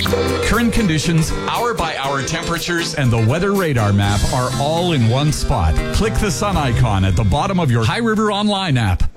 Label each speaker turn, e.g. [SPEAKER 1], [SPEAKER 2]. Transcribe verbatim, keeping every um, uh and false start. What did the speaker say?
[SPEAKER 1] Current conditions, hour-by-hour temperatures, and the weather radar map are all in one spot. Click the sun icon at the bottom of your High River Online app.